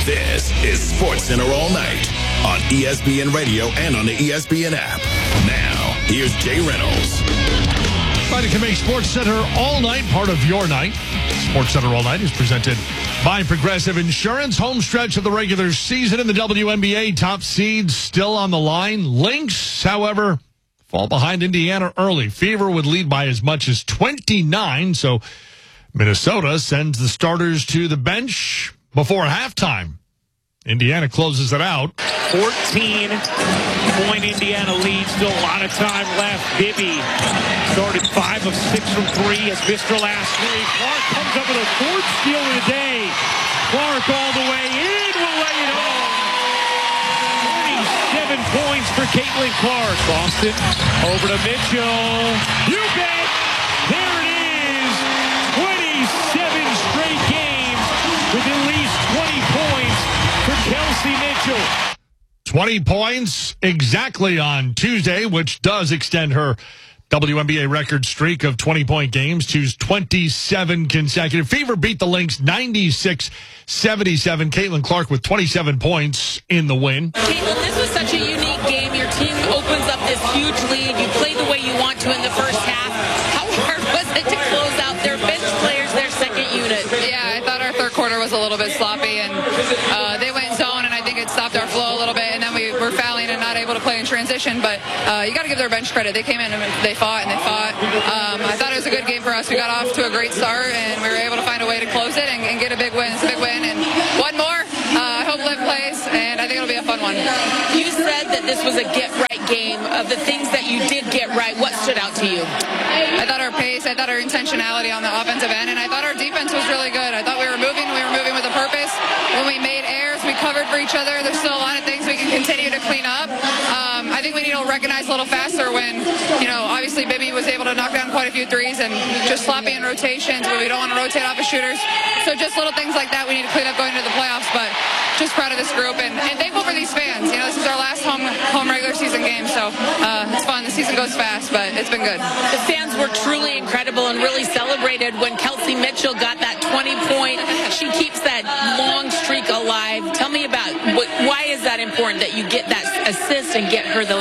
This is SportsCenter All Night on ESPN Radio and on the ESPN app. Now, here's Jay Reynolds. Friday can make SportsCenter All Night part of your night. SportsCenter All Night is presented by Progressive Insurance. Home stretch of the regular season in the WNBA. Top seeds still on the line. Lynx, however, fall behind Indiana early. Fever would lead by as much as 29, so Minnesota sends the starters to the bench before halftime. Indiana closes it out. 14-point Indiana lead. Still a lot of time left. Bibby started 5 of 6 from 3 as missed her last 3. Clark comes up with a 4th steal of the day. Clark all the way in. Will lay it home. 27 points for Caitlin Clark. Boston over to Mitchell. You bet. There it is. 27 straight games with at least 20 points for Kelsey Mitchell. 20 points exactly on Tuesday, which does extend her WNBA record streak of 20-point games to 27 consecutive. Fever beat the Lynx 96-77. Caitlin Clark with 27 points in the win. Caitlin, this was such a unique game. Your team opens up this huge lead. You play the way you want to in the first half. How hard was it to close out their bench players, their second unit? Yeah, I thought our third quarter was a little bit sloppy, and they went zone, and I think it stopped our flow a little bit, and then we were fouling and not able to play in transition, but you got to give their bench credit. They came in and they fought. I thought it was a good game for us. We got off to a great start, and we were able to find a way to close it and get a big win. It's a big win, and one more. I hope Liv plays, and I think it'll be a fun one. You said that this was a get-right game. Of the things that you did get right, what stood out to you? I thought our pace, I thought our intentionality on the offensive end, and I thought our defense was really good. I thought we were moving with a purpose. When we made errors, we covered for each other. There's still a lot of things we can continue to clean up. I think we need to recognize a little faster when, obviously Bibby was able to knock down quite a few threes, and just sloppy in rotations where we don't want to rotate off of shooters. So just little things like that we need to clean up going into the playoffs, but just proud of this group and thankful for these fans. This is our last home regular season game, so it's fun. The season goes fast, but it's been good. The fans were truly incredible and really celebrated when Kelsey Mitchell got that 20-point. She keeps that long streak alive. Tell me about why is that important that you get that assist and get her the